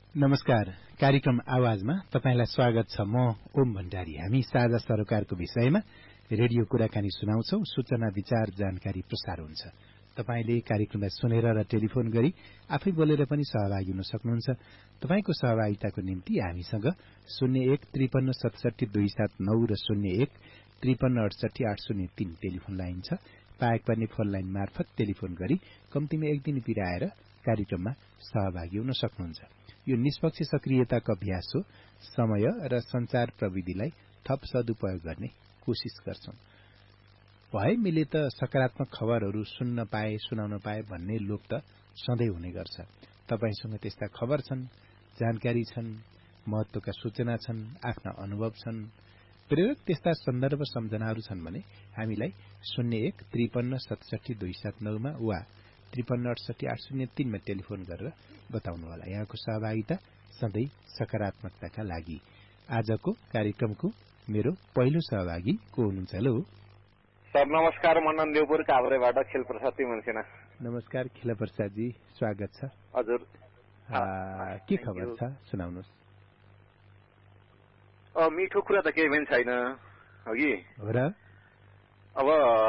नमस्कार। कार्यक्रम आवाजमा तपाईंलाई स्वागत छ। म ओम भण्डारी। हामी साझा सरोकारको विषयमा रेडियो कुराकानी सुनाउँछौ। सूचना, विचार, जानकारी प्रसार हुन्छ। तपाईंले कार्यक्रमलाई सुनेर र टेलिफोन गरी आफै बोलेर पनि सहभागी हुन सक्नुहुन्छ। तपाईंको सहभागिताको निम्ति हामीसँग 01-53-67-279 र 01-53-68-803 टेलिफोन लाइन छ। पाएक पर्ने फोन लाइन मार्फत टेलिफोन गरी कम्तीमा एक दिन बिराएर कार्यक्रममा सहभागी हुन सक्नुहुन्छ। यो निष्पक्ष सक्रियताको अभ्यास हो। समय र संचार प्रविधिलाई थप सदुपयोग गर्ने कोशिश गर्छौं। भए मिले त सकारात्मक खबरहरू सुन्न पाए, सुनाउन पाए भन्ने लोभ त सधैँ हुने गर्छ। तपाईसँग त्यस्ता खबर छन्, जानकारी छन्, महत्वका सूचना छन्, आफ्ना अनुभव छन्, प्रेरक त्यस्ता सन्दर्भ सम्झनाहरू छन् भने हामीलाई 01-53-67-279 मा वा 53-68-803 मा टेलिफोन गरेर बताउनुहोला। यहाँको सहभागिता सधैँ सकारात्मकताका लागि। आजको कार्यक्रमको मेरो पहिलो सहभागी को हुनुहुन्छ? हेलो सर, नमस्कार। म नन्देपुर काभ्रेबाट खिलप्रसाद तिमनसिना। नमस्कार खिलप्रसाद जी, स्वागत छ। हजुर, के खबर छ सुनाउनुहोस्। मिठो कुरा त केही पनि छैन हगि हो र। अब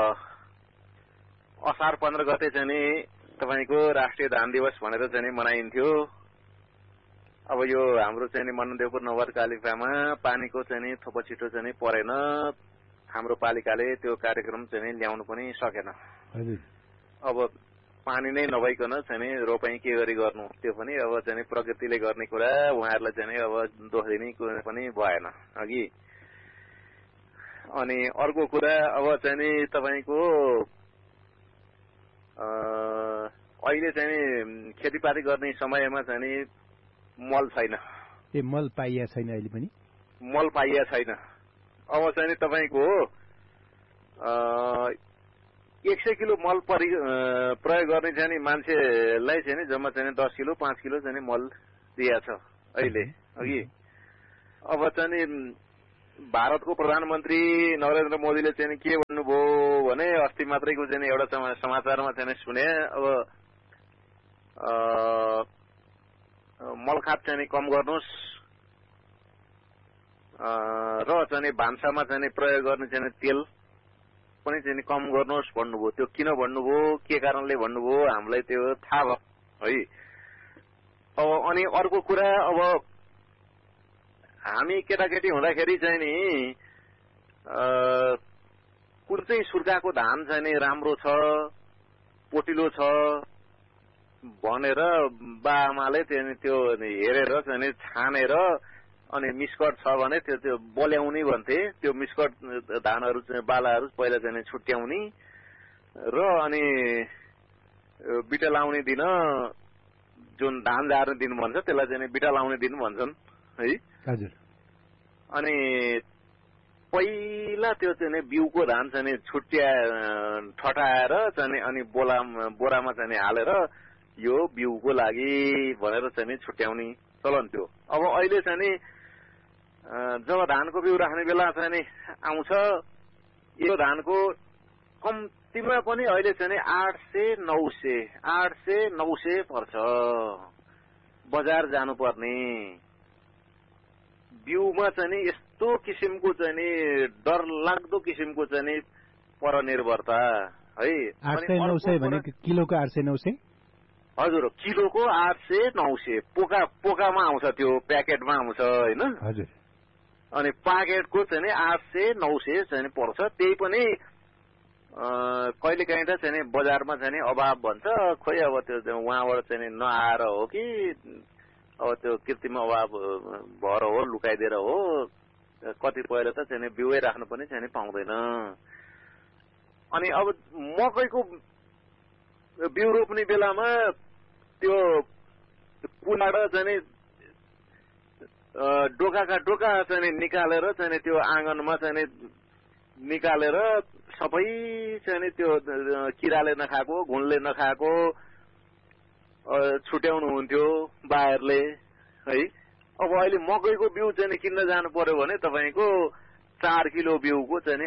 असार 15 गते चाहिँ नि तपाईको राष्ट्रिय धान दिवस भनेर चाहिँ नि मनाइन्थ्यो। अब यो हाम्रो चाहिँ नि मनदेवपुर नगरपालिकामा पानीको चाहिँ नि थोपो छिटो चाहिँ नि परेन। हाम्रो पालिकाले त्यो कार्यक्रम चाहिँ नि ल्याउनु पनि सकेन। अब पानी नै नभइकन चाहिँ नि रोपाई के गरी गर्नु, त्यो पनि अब चाहिँ नि प्रकृतिले गर्ने कुरा, उहाँहरूलाई चाहिँ नि अब दोष दिने कुरा पनि भएन अघि। अनि अर्को कुरा अब चाहिँ नि तपाईको अहिले चाहिँ नि खेतीपाती गर्ने समयमा चाहिँ नि मल छैन। मल पाइया छैन, अहिले पनि मल पाइया छैन। अब चाहिँ नि तपाईको 100 किलो मल प्रयोग गर्ने चाहिँ नि मान्छेलाई चाहिँ नि जम्मा चाहिँ 10 किलो 5 किलो चाहिँ नि मल दिया छ अहिले अघि। अब चाहिँ नि भारतको प्रधानमन्त्री नरेन्द्र मोदीले चाहिँ के भन्नुभयो भने अस्ति मात्रैको चाहिँ एउटा समाचारमा चाहिँ सुने, अब मलखात चाहिँ कम गर्नुस् र चाहिँ भान्सामा चाहिँ प्रयोग गर्ने चाहिँ तेल पनि चाहिँ कम गर्नुस् भन्नुभयो। त्यो किन भन्नुभयो, के कारणले भन्नुभयो हामीलाई त्यो थाहा भयो है। अब अनि अर्को कुरा, अब हामी केटाकेटी हुँदाखेरि चाहिँ नि कुन चाहिँ सुर्खाको धान चाहिँ नि राम्रो छ, पोटिलो छ भनेर बाआमाले त्यो हेरेर चाहिँ नि छानेर अनि मिस्कट छ भने त्यो बोल्याउने भन्थे। त्यो मिस्कट धानहरू चाहिँ बालाहरू पहिला चाहिँ छुट्याउने र अनि बिटा लाउने दिन, जुन धान झार्ने दिन भन्छ त्यसलाई चाहिँ बिटा लाउने दिन भन्छन् है। हजुर। अनि पहिला त्यो चाहिँ बिउको धान चाहिँ ठटाएर चाहिँ अनि बोरामा चाहिँ हालेर यो बिउको लागि भनेर चाहिँ छुट्याउने चलन थियो। अब अहिले चाहिँ जब धानको बिउ राख्ने बेला चाहिँ आउँछ, यो धानको कम्तीमा पनि अहिले चाहिँ 800-900 पर्छ बजार जानुपर्ने। बिउमा चाहिँ यस्तो किसिमको चाहिँ डर लाग्दो किसिमको चाहिँ परनिर्भरता है। 800-900 भने किलोको 800-900? हजुर, किलोको 800-900 पोकामा आउँछ, त्यो प्याकेटमा आउँछ होइन। हजुर। अनि प्याकेटको चाहिँ 800-900 चाहिँ पर्छ। त्यही पनि कहिलेकाहीँ त चाहिँ बजारमा चाहिँ अभाव भन्छ, खोइ अब त्यो उहाँबाट चाहिँ नआएर हो कि अब त्यो कृत्रिम अभाव भएर हो, लुकाइदिएर हो, कतिपयले त चाहिँ बिउै राख्नु पनि चाहिँ पाउँदैन। अनि अब मकैको बिउ रोप्ने बेलामा त्यो कुलाबाट चाहिँ डोकाका डोका चाहिँ निकालेर चाहिँ त्यो आँगनमा चाहिँ निकालेर सबै चाहिँ त्यो किराले नखाएको, घुनले नखाएको छुट्याउनु हुन्थ्यो बारले है। अब अहिले मकैको बिउ चाहिँ किन्न जानु पर्यो भने तपाईको 4 किलो बिउको चाहिँ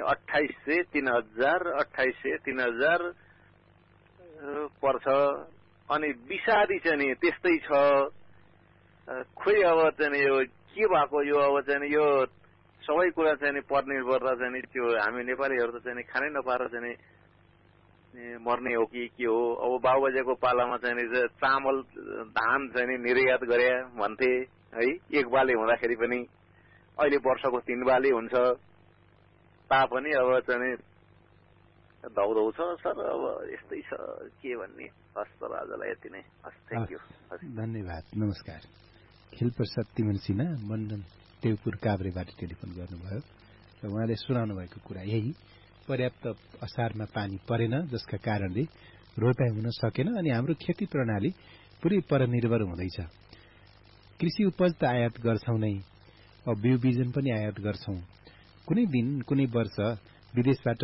2800-3000 पर्छ। अनि विषादी चाहिँ त्यस्तै छ। खोइ अब चाहिँ यो के भएको यो अब चाहिँ यो सबै कुरा चाहिँ परनिर्भर चाहिँ त्यो हामी नेपालीहरू त चाहिँ खानै नपाएर चाहिँ मर्ने हो कि के हो। अब बाबुबाजेको पालामा चाहिँ चामल धान चाहिँ निर्यात गरे भन्थे है, एक बाली हुँदाखेरि पनि अहिले वर्षको 3 बाली हुन्छ तापनि अब चाहिँ धौधौ छ सर। अब यस्तै छ के भन्ने। हस् त आजलाई यति नै। हस्, थ्याङ्क यू। धन्यवाद, नमस्कार। खेलप्रसाद तिमन सिन्हा मण्डन देवपुर काभ्रेबाट टेलिफोन गर्नुभयो र उहाँले सुनाउनु भएको कुरा यही, पर्याप्त असारमा पानी परेन जसका कारणले रोपाई हुन सकेन अनि हाम्रो खेती प्रणाली पुरै परनिर्भर हुँदैछ। कृषि उपज त आयात गर्छौं नै, अब बिउ बिजन पनि आयात गर्छौं। कुनै दिन कुनै वर्ष विदेशबाट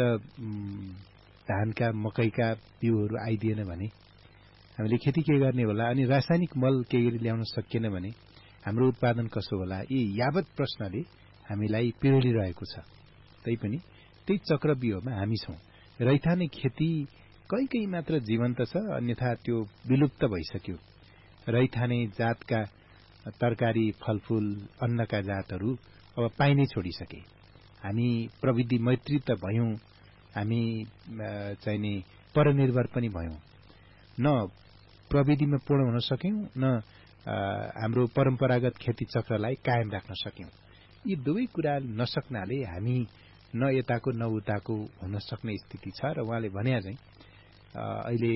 धानका मकैका बिउहरू आइदिएन भने हामीले खेती के गर्ने होला, अनि रासायनिक मल के गरी ल्याउन सकिएन भने हाम्रो उत्पादन कसो होला। यी यावत प्रश्नले हामीलाई पिरोलिरहेको छ। तैपनि त्यही चक्रव्यूहमा हामी छौं। रैथाने खेती कहीँ मात्र जीवन्त छ, अन्यथा त्यो विलुप्त भइसक्यो। रैथाने जातका तरकारी फलफूल अन्नका जातहरू अब पाइनै छोडिसके। हामी प्रविधि मैत्री त भयौं, हामी चाहिने परनिर्भर पनि भयौं। न प्रविधिमा पूर्ण हुन सक्यौं, न हाम्रो परम्परागत खेती चक्रलाई कायम राख्न सक्यौं। यी दुवै कुरा नसक्नाले हामी न यताको न उताको हुन सक्ने स्थिति छ। र उहाँले भने चाहिँ अहिले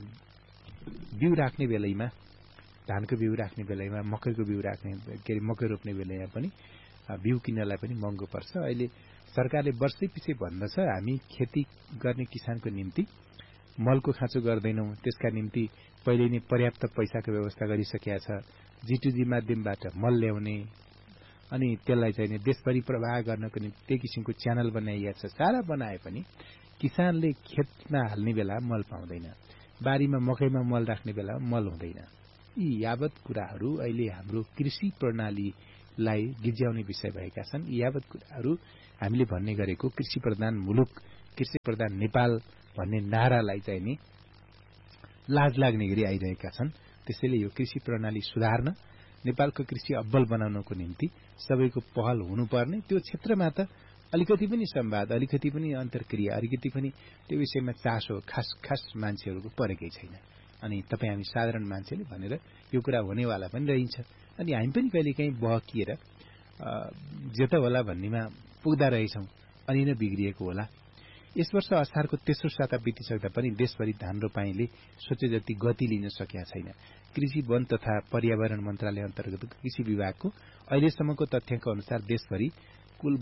बिउ राख्ने बेलामा, धानको बिउ राख्ने बेलामा, मकैको बिउ राख्ने मकै रोप्ने बेलामा पनि बिउ किन्नलाई पनि महँगो पर्छ। अहिले सरकारले वर्षै पछि भन्दछ हामी खेती गर्ने किसानको निम्ति मलको खाँचो गर्दैनौं, त्यसका निम्ति पहिले नै पर्याप्त पैसाको व्यवस्था गरिसकेका छ। G2G माध्यमबाट मल ल्याउने अनि त्यसलाई चाहिँ देशभरि प्रवाह गर्नको निम्ति त्यही किसिमको च्यानल बनाइएको छ। सारा बनाए पनि किसानले खेतमा हाल्ने बेला मल पाउँदैन, बारीमा मकैमा मल राख्ने बेला मल हुँदैन। यी यावत कुराहरू अहिले हाम्रो कृषि प्रणालीलाई गिज्याउने विषय भएका छन्। यी यावत कुराहरू हामीले भन्ने गरेको कृषि प्रधान मुलुक, कृषि प्रधान नेपाल भन्ने नारालाई चाहिँ नि लाज लाग्ने गरी आइरहेका छन्। त्यसैले यो कृषि प्रणाली सुधार्न, नेपालको कृषि अब्बल बनाउनको निम्ति सबैको पहल हुनुपर्ने। त्यो क्षेत्रमा त अलिकति पनि संवाद, अलिकति पनि अन्तर्क्रिया, अलिकति पनि त्यो विषयमा चासो खास मान्छेहरूको परेकै छैन। अनि तपाईँ हामी साधारण मान्छेले भनेर यो कुरा हुनेवाला पनि रहन्छ। अनि हामी पनि कहिलेकाहीँ बहकिएर जे त होला भन्नेमा पुग्दा रहेछौं, अनि नै बिग्रिएको होला। यस वर्ष असारको तेस्रो साता बितिसक्दा पनि देशभरि धान रोपाईले सोचे जति गति लिन सकेका छैन। कृषि वन तथा पर्यावरण मन्त्रालय अन्तर्गत कृषि विभागको अहिलेसम्मको तथ्याङ्क अनुसार देशभरि कुल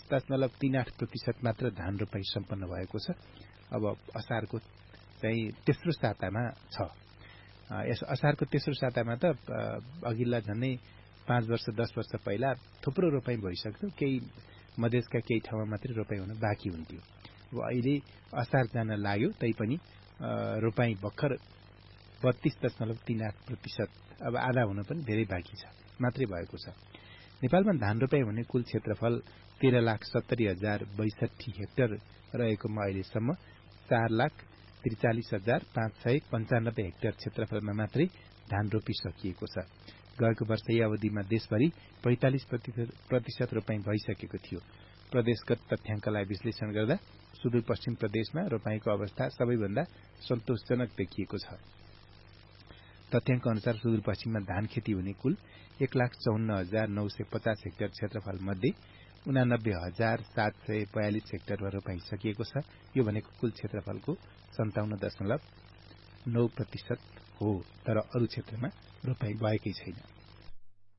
32.38% मात्र धान रोपाई सम्पन्न भएको छ। अब असारको चाहिँ तेस्रो सातामा छ। यस असारको तेस्रो सातामा त अघिल्ला झन्नै 5 वर्ष 10 वर्ष पहिला थुप्रो रोपाई भइसक्थ्यो। केही मधेसका केही ठाउँमा मात्रै रोपाई हुन बाँकी हुन्थ्यो। अब अहिले असार जान लाग्यो, तैपनि रोपाई भर्खर 32.38%, अब आधा हुन पनि धेरै बाँकी छ मात्रै भएको छ। नेपालमा धान रोपाई हुने कुल क्षेत्रफल 13,70,062 हेक्टर रहेकोमा अहिलेसम्म 4,43,595 हेक्टर क्षेत्रफलमा मात्रै धान रोपिसकिएको छ। गएको वर्ष यही अवधिमा देशभरि 45% रोपाई भइसकेको थियो। प्रदेशगत तथ्याङ्कलाई विश्लेषण गर्दा सुदूरपश्चिम प्रदेशमा रोपाईको अवस्था सबैभन्दा सन्तोषजनक देखिएको छ। तथ्याङ्क अनुसार सुदूरपश्चिममा धान खेती हुने कुल 1,54,950 हेक्टर क्षेत्रफल मध्ये 89,742 हेक्टरमा रोपाई सकिएको छ। यो भनेको कुल क्षेत्रफलको 57.9% हो। तर अरू क्षेत्रमा रोपाई भएकै छैन।